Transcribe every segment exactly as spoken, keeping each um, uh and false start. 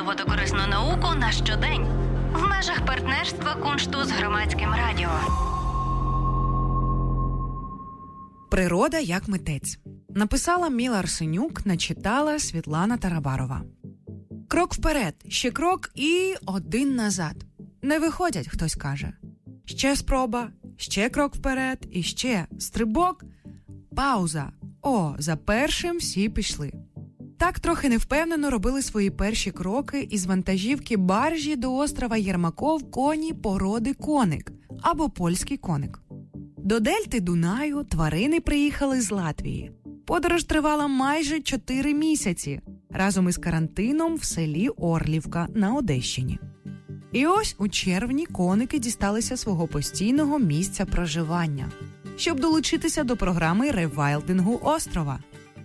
базову та корисну науку на щодень в межах партнерства Куншту з Громадським радіо. Природа як митець. Написала Міла Арсенюк, начитала Світлана Тарабарова. Крок вперед, ще крок і один назад. Не виходять, хтось каже. Ще спроба, ще крок вперед і ще стрибок, пауза. О, за першим всі пішли. Так трохи невпевнено робили свої перші кроки із вантажівки баржі до острова Єрмаков коні породи коник або польський коник. До дельти Дунаю тварини приїхали з Латвії. Подорож тривала майже чотири місяці, разом із карантином в селі Орлівка на Одещині. І ось у червні коники дісталися свого постійного місця проживання, щоб долучитися до програми ревайлдингу острова.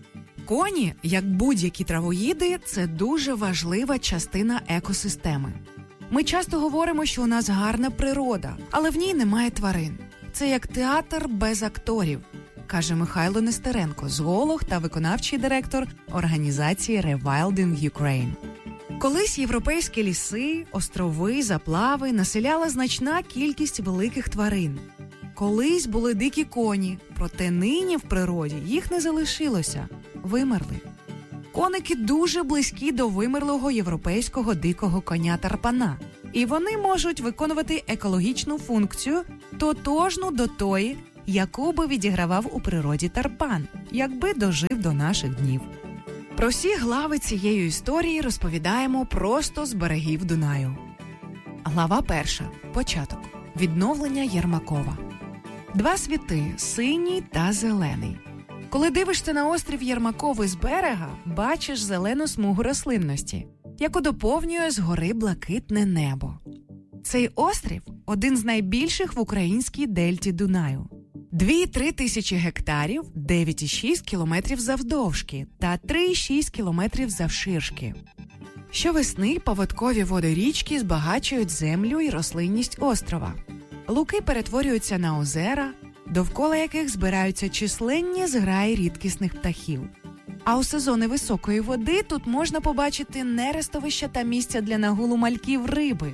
Коні, як будь-які травоїди, це дуже важлива частина екосистеми. Ми часто говоримо, що у нас гарна природа, але в ній немає тварин. Це як театр без акторів, каже Михайло Нестеренко, зоолог та виконавчий директор організації Rewilding Ukraine. Колись європейські ліси, острови, заплави населяла значна кількість великих тварин. Колись були дикі коні, проте нині в природі їх не залишилося, вимерли. Коники дуже близькі до вимерлого європейського дикого коня тарпана. І вони можуть виконувати екологічну функцію, тотожну до тої, яку би відігравав у природі тарпан, якби дожив до наших днів. Про всі глави цієї історії розповідаємо просто з берегів Дунаю. Глава перша. Початок. Відновлення Єрмакова. Два світи – синій та зелений. Коли дивишся на острів Єрмаков із берега, бачиш зелену смугу рослинності, яку доповнює згори блакитне небо. Цей острів – один з найбільших в українській дельті Дунаю. дві-три тисячі гектарів, дев'ять цілих шість кілометрів завдовжки та три цілих шість кілометрів завширшки. Щовесни поводкові води річки збагачують землю і рослинність острова. Луки перетворюються на озера, довкола яких збираються численні зграї рідкісних птахів. А у сезони високої води тут можна побачити нерестовища та місця для нагулу мальків риби.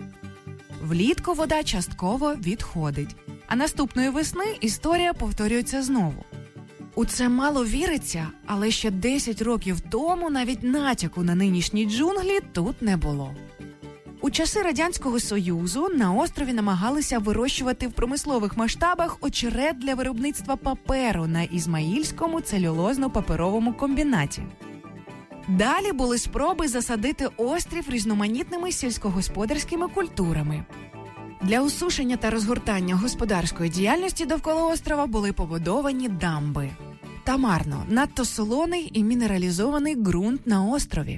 Влітку вода частково відходить, а наступної весни історія повторюється знову. У це мало віриться, але ще десять років тому навіть натяку на нинішні джунглі тут не було. У часи Радянського Союзу на острові намагалися вирощувати в промислових масштабах очерет для виробництва паперу на Ізмаїльському целюлозно-паперовому комбінаті. Далі були спроби засадити острів різноманітними сільськогосподарськими культурами. Для усушення та розгортання господарської діяльності довкола острова були побудовані дамби. Та марно, надто солоний і мінералізований ґрунт на острові.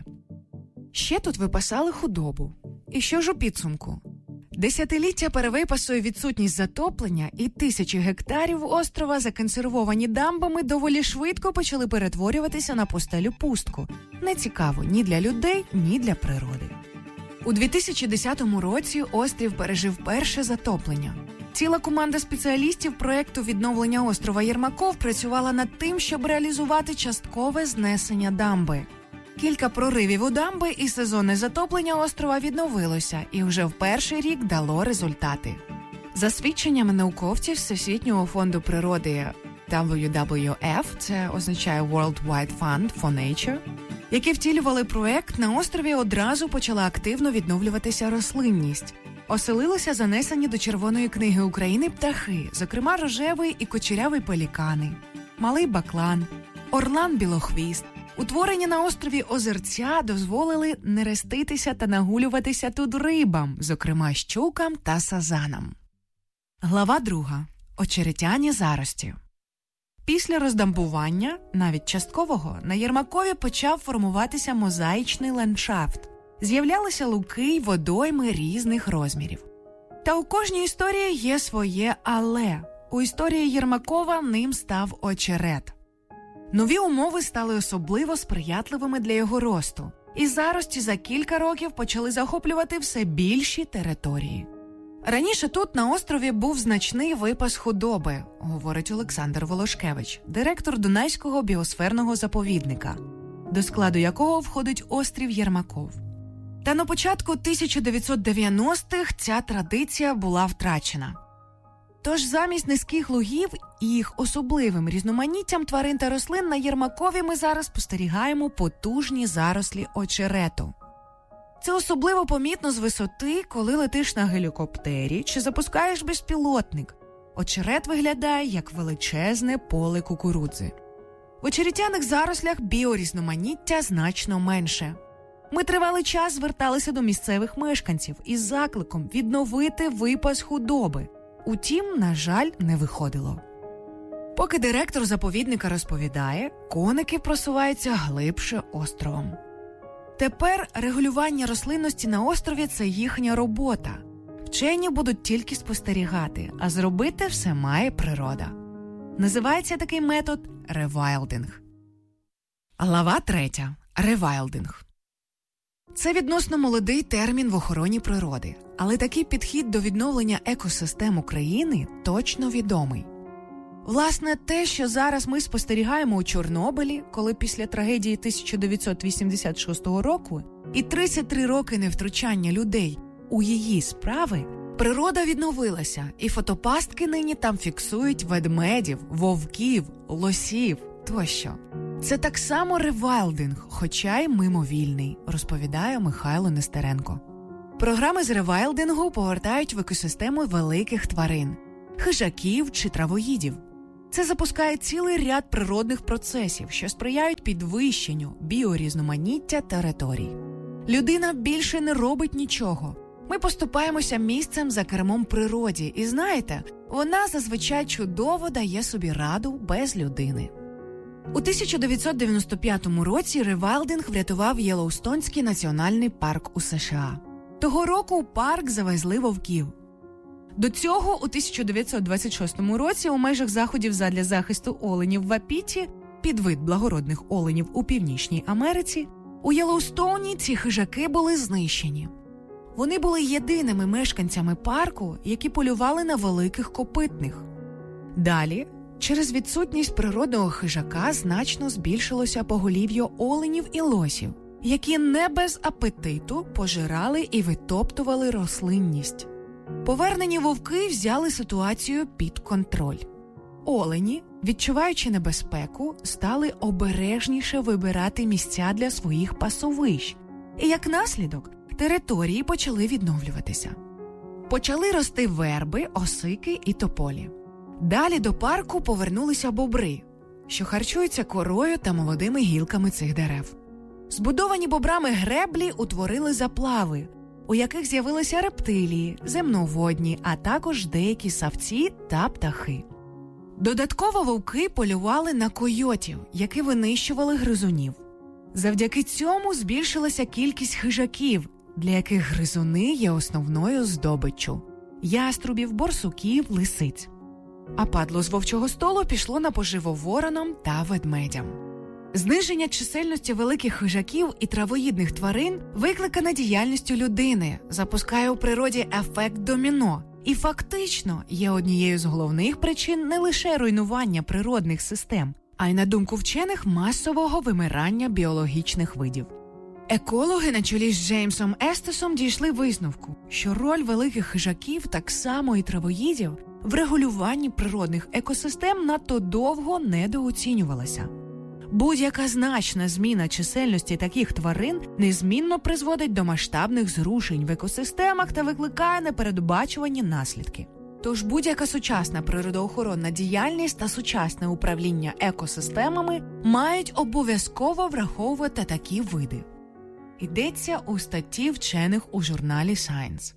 Ще тут випасали худобу. І що ж у підсумку? Десятиліття перевипасу і відсутність затоплення і тисячі гектарів острова, законсервовані дамбами, доволі швидко почали перетворюватися на пустелю-пустку. Нецікаво ні для людей, ні для природи. У дві тисячі десятому році острів пережив перше затоплення. Ціла команда спеціалістів проєкту відновлення острова Єрмаков працювала над тим, щоб реалізувати часткове знесення дамби. Кілька проривів у дамби і сезонне затоплення острова відновилося і вже в перший рік дало результати. За свідченнями науковців Всесвітнього фонду природи дабл ю дабл ю еф, це означає World Wide Fund for Nature, які втілювали проект, на острові одразу почала активно відновлюватися рослинність. Оселилися занесені до Червоної книги України птахи, зокрема рожевий і кучерявий пелікани, малий баклан, орлан-білохвіст. Утворені на острові озерця дозволили нереститися та нагулюватися тут рибам, зокрема щукам та сазанам. Глава друга. Очеретяні зарості. Після роздамбування, навіть часткового, на Єрмакові почав формуватися мозаїчний ландшафт. З'являлися луки й водойми різних розмірів. Та у кожній історії є своє «але». У історії Єрмакова ним став очерет. Нові умови стали особливо сприятливими для його росту, і зарості за кілька років почали захоплювати все більші території. Раніше тут, на острові, був значний випас худоби, говорить Олександр Волошкевич, директор Дунайського біосферного заповідника, до складу якого входить острів Єрмаков. Та на початку тисяча дев'ятсот дев'яностих ця традиція була втрачена. Тож замість низьких лугів і їх особливим різноманіттям тварин та рослин на Єрмакові ми зараз спостерігаємо потужні зарослі очерету. Це особливо помітно з висоти, коли летиш на гелікоптері чи запускаєш безпілотник. Очерет виглядає як величезне поле кукурудзи. В очеретяних зарослях біорізноманіття значно менше. Ми тривалий час зверталися до місцевих мешканців із закликом відновити випас худоби. Утім, на жаль, не виходило. Поки директор заповідника розповідає, коники просуваються глибше островом. Тепер регулювання рослинності на острові – це їхня робота. Вчені будуть тільки спостерігати, а зробити все має природа. Називається такий метод ревайлдинг. Глава третя. Ревайлдинг. Це відносно молодий термін в охороні природи, але такий підхід до відновлення екосистем України точно відомий. Власне, те, що зараз ми спостерігаємо у Чорнобилі, коли після трагедії тисяча дев'ятсот вісімдесят шостого року і тридцять три роки невтручання людей у її справи, природа відновилася, і фотопастки нині там фіксують ведмедів, вовків, лосів тощо. Це так само ревайлдинг, хоча й мимовільний, розповідає Михайло Нестеренко. Програми з ревайлдингу повертають в екосистему великих тварин – хижаків чи травоїдів. Це запускає цілий ряд природних процесів, що сприяють підвищенню біорізноманіття територій. Людина більше не робить нічого. Ми поступаємося місцем за кермом природі, і знаєте, вона зазвичай чудово дає собі раду без людини. У тисяча дев'ятсот дев'яносто п'ятому році ревайлдинг врятував Єлоустонський національний парк у США. Того року у парк завезли вовків. До цього у тисяча дев'ятсот двадцять шостому році у межах заходів задля захисту оленів в Вапіті, підвид благородних оленів у Північній Америці, у Єлоустоуні ці хижаки були знищені. Вони були єдиними мешканцями парку, які полювали на великих копитних. Далі, через відсутність природного хижака значно збільшилося поголів'я оленів і лосів, які не без апетиту пожирали і витоптували рослинність. Повернені вовки взяли ситуацію під контроль. Олені, відчуваючи небезпеку, стали обережніше вибирати місця для своїх пасовищ. І як наслідок, території почали відновлюватися. Почали рости верби, осики і тополі. Далі до парку повернулися бобри, що харчуються корою та молодими гілками цих дерев. Збудовані бобрами греблі утворили заплави, у яких з'явилися рептилії, земноводні, а також деякі савці та птахи. Додатково вовки полювали на койотів, які винищували гризунів. Завдяки цьому збільшилася кількість хижаків, для яких гризуни є основною здобиччю – яструбів, борсуків, лисиць. А падло з вовчого столу пішло на поживу воронам та ведмедям. Зниження чисельності великих хижаків і травоїдних тварин викликане діяльністю людини, запускає у природі ефект доміно і фактично є однією з головних причин не лише руйнування природних систем, а й, на думку вчених, масового вимирання біологічних видів. Екологи на чолі з Джеймсом Естесом дійшли висновку, що роль великих хижаків, так само і травоїдів, в регулюванні природних екосистем надто довго недооцінювалася. Будь-яка значна зміна чисельності таких тварин незмінно призводить до масштабних зрушень в екосистемах та викликає непередбачувані наслідки. Тож будь-яка сучасна природоохоронна діяльність та сучасне управління екосистемами мають обов'язково враховувати такі види. Йдеться у статті вчених у журналі Science.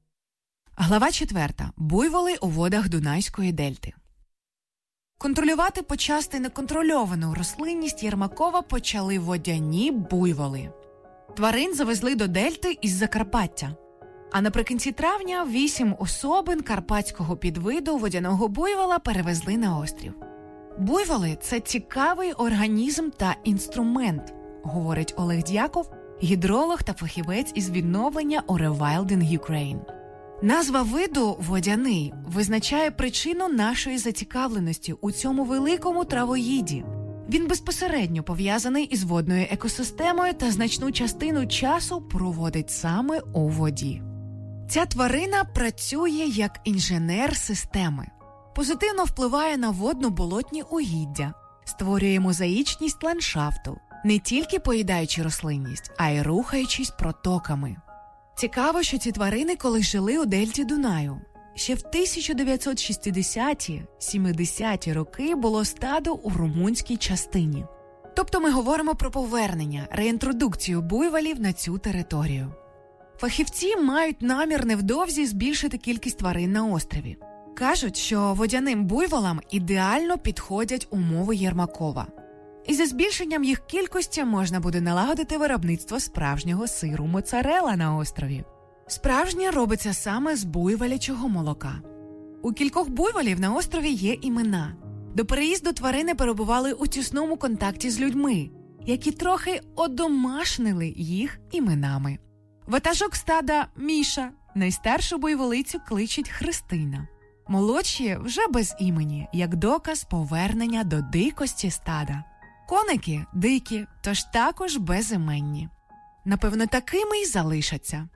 Глава четверта. Буйволи у водах Дунайської дельти. Контролювати почасти неконтрольовану рослинність Єрмакова почали водяні буйволи. Тварин завезли до дельти із Закарпаття. А наприкінці травня вісім особин карпатського підвиду водяного буйвола перевезли на острів. Буйволи – це цікавий організм та інструмент, говорить Олег Дяков, гідролог та фахівець із відновлення у Rewilding Ukraine. Назва виду «водяний» визначає причину нашої зацікавленості у цьому великому травоїді. Він безпосередньо пов'язаний із водною екосистемою та значну частину часу проводить саме у воді. Ця тварина працює як інженер системи. Позитивно впливає на водно-болотні угіддя, створює мозаїчність ландшафту, не тільки поїдаючи рослинність, а й рухаючись протоками. Цікаво, що ці тварини колись жили у дельті Дунаю. Ще в тисяча дев'ятсот шістдесяті-сімдесяті роки було стадо у румунській частині. Тобто ми говоримо про повернення, реінтродукцію буйволів на цю територію. Фахівці мають намір невдовзі збільшити кількість тварин на острові. Кажуть, що водяним буйволам ідеально підходять умови Єрмакова. І за збільшенням їх кількості можна буде налагодити виробництво справжнього сиру моцарелла на острові. Справжнє робиться саме з буйволячого молока. У кількох буйволів на острові є імена. До переїзду тварини перебували у тісному контакті з людьми, які трохи одомашнили їх іменами. Ватажок стада Міша, найстаршу буйволицю кличуть Христина. Молодші вже без імені, як доказ повернення до дикості стада. Коники дикі, тож також безіменні. Напевно, такими й залишаться.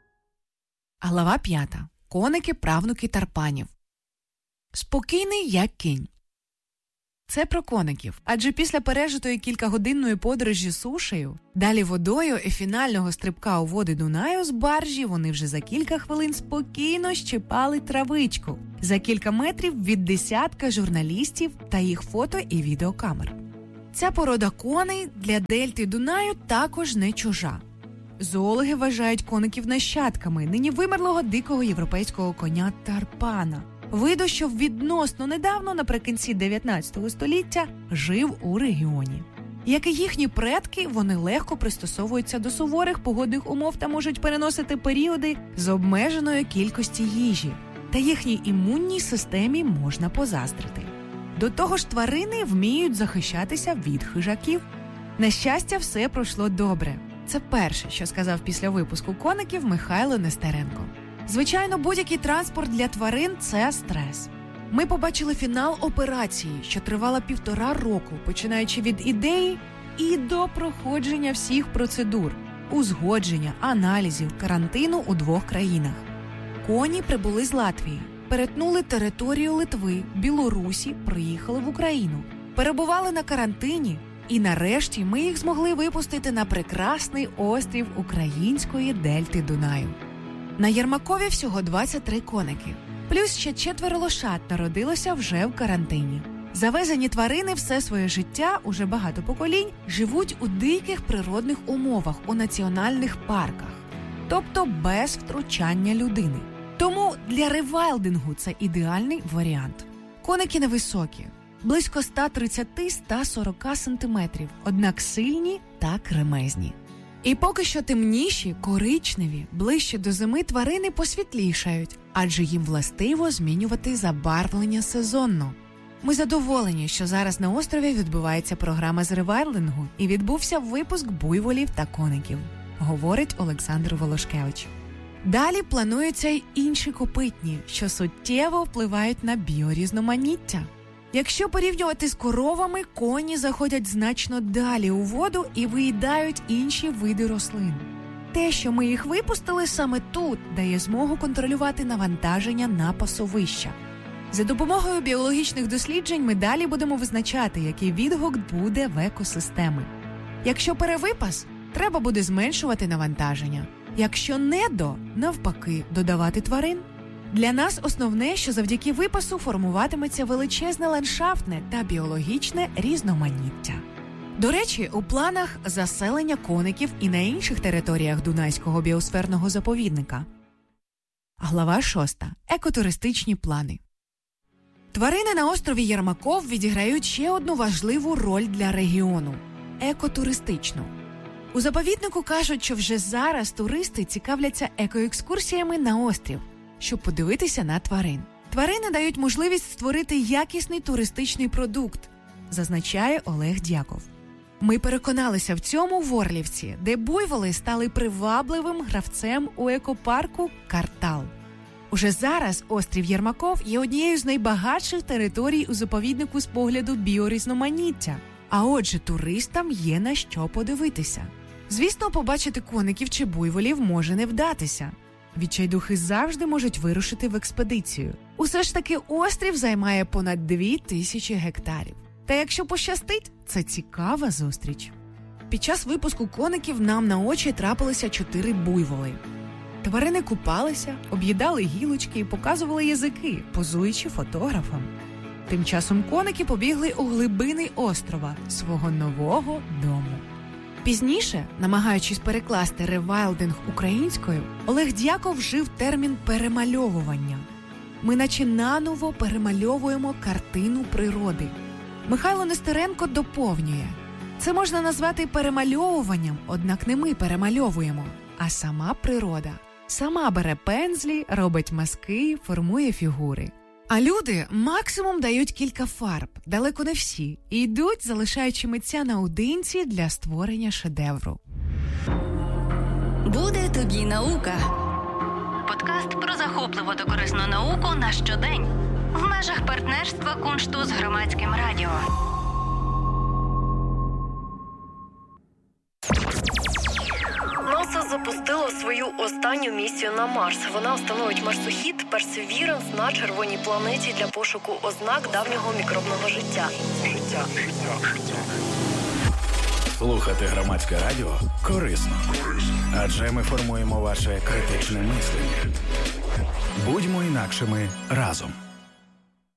Глава п'ята. Коники, правнуки тарпанів. Спокійний, як кінь. Це про коників, адже після пережитої кількагодинної подорожі сушею, далі водою і фінального стрибка у води Дунаю з баржі вони вже за кілька хвилин спокійно щипали травичку за кілька метрів від десятка журналістів та їх фото і відеокамер. Ця порода коней для дельти Дунаю також не чужа. Зоологи вважають коників нащадками нині вимерлого дикого європейського коня Тарпана, виду, що відносно недавно, наприкінці дев'ятнадцятого століття, жив у регіоні. Як і їхні предки, вони легко пристосовуються до суворих погодних умов та можуть переносити періоди з обмеженою кількістю їжі. Та їхній імунній системі можна позаздрити. До того ж, тварини вміють захищатися від хижаків. На щастя, все пройшло добре. Це перше, що сказав після випуску коників Михайло Нестеренко. Звичайно, будь-який транспорт для тварин – це стрес. Ми побачили фінал операції, що тривала півтора року, починаючи від ідеї і до проходження всіх процедур, узгодження, аналізів, карантину у двох країнах. Коні прибули з Латвії, перетнули територію Литви, Білорусі, приїхали в Україну, перебували на карантині, і нарешті ми їх змогли випустити на прекрасний острів української дельти Дунаю. На Єрмакові всього двадцять три коники. Плюс ще четверо лошад народилося вже в карантині. Завезені тварини все своє життя, уже багато поколінь, живуть у диких природних умовах, у національних парках. Тобто без втручання людини. Тому для ревайлдингу це ідеальний варіант. Коники невисокі, близько сто тридцять - сто сорок сантиметрів, однак сильні та кремезні. І поки що темніші, коричневі, ближче до зими тварини посвітлішають, адже їм властиво змінювати забарвлення сезонно. Ми задоволені, що зараз на острові відбувається програма з ревайлдингу і відбувся випуск буйволів та коників, говорить Олександр Волошкевич. Далі плануються й інші копитні, що суттєво впливають на біорізноманіття. Якщо порівнювати з коровами, коні заходять значно далі у воду і виїдають інші види рослин. Те, що ми їх випустили саме тут, дає змогу контролювати навантаження на пасовища. За допомогою біологічних досліджень ми далі будемо визначати, який відгук буде в екосистеми. Якщо перевипас, треба буде зменшувати навантаження. Якщо недо, навпаки, додавати тварин. Для нас основне, що завдяки випасу формуватиметься величезне ландшафтне та біологічне різноманіття. До речі, у планах заселення коників і на інших територіях Дунайського біосферного заповідника. Глава шоста. Екотуристичні плани. Тварини на острові Єрмаков відіграють ще одну важливу роль для регіону – екотуристичну. У заповіднику кажуть, що вже зараз туристи цікавляться екоекскурсіями на острів, щоб подивитися на тварин. Тварини дають можливість створити якісний туристичний продукт, зазначає Олег Дяков. Ми переконалися в цьому в Орлівці, де буйволи стали привабливим гравцем у екопарку «Картал». Уже зараз острів Єрмаков є однією з найбагатших територій у заповіднику з погляду біорізноманіття. А отже, туристам є на що подивитися. Звісно, побачити коників чи буйволів може не вдатися. Відчайдухи завжди можуть вирушити в експедицію. Усе ж таки острів займає понад дві тисячі гектарів. Та якщо пощастить, це цікава зустріч. Під час випуску коників нам на очі трапилися чотири буйволи. Тварини купалися, об'їдали гілочки і показували язики, позуючи фотографам. Тим часом коники побігли у глибини острова, свого нового дому. Пізніше, намагаючись перекласти ревайлдинг українською, Олег Дяков вжив термін «перемальовування». Ми наче наново перемальовуємо картину природи. Михайло Нестеренко доповнює. Це можна назвати перемальовуванням, однак не ми перемальовуємо, а сама природа. Сама бере пензлі, робить мазки, формує фігури. А люди максимум дають кілька фарб, далеко не всі, і йдуть, залишаючи митця наодинці для створення шедевру. Буде тобі наука. Подкаст про захопливу та корисну науку на щодень. В межах партнерства Куншту з Громадським радіо. НАСА запустило свою останню місію на Марс. Вона встановить марсохід Perseverance на червоній планеті для пошуку ознак давнього мікробного життя. Життя, життя, життя. Слухати Громадське радіо корисно. Адже ми формуємо ваше критичне мислення. Будьмо інакшими разом.